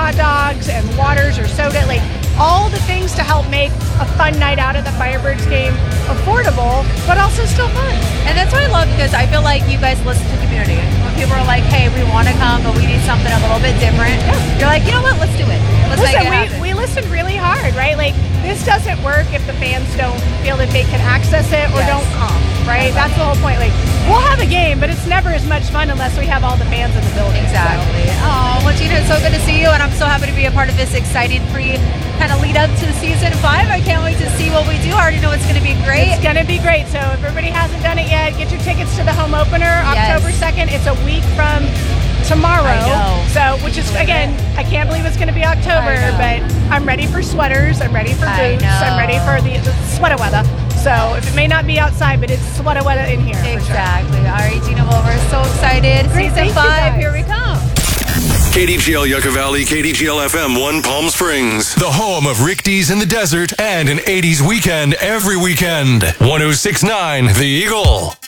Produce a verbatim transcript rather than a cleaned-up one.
hot dogs and waters or soda, like all the things to help make a fun night out of the Firebirds game affordable, but also still fun. And that's what I love, because I feel like you guys listen to the community. When people are like, hey, we want to come, but we need something a little bit different, yeah. You're like, you know what, let's do it. Let's Listen, make it happen. we, we listened really hard, right? Like, this doesn't work if the fans don't feel that they can access it or Yes. don't come, right? That's That's the whole point. Like, we'll have a game, but it's never as much fun unless we have all the fans in the building. Exactly. Oh, well, Gina, it's so good to see you, and I'm so happy to be a part of this exciting pre kind of lead up to season five. I can't wait to see what we do. I already know it's going to be great. It's going to be great. So if everybody hasn't done it yet, get your tickets to the home opener, October second. It's a week from tomorrow. I know. So, which is, again, I can't believe it's going to be October, but I'm ready for sweaters. I'm ready for I boots. know. I'm ready for the, the sweater weather. So if it may not be outside, but it's sweater weather in here. Exactly. All right, Gina, well, we're so excited. Great, Season thank you five, guys. here we come. K D G L Yucca Valley, K D G L F M one Palm Springs. The home of Rick D's in the desert and an eighties weekend every weekend. one oh six point nine The Eagle.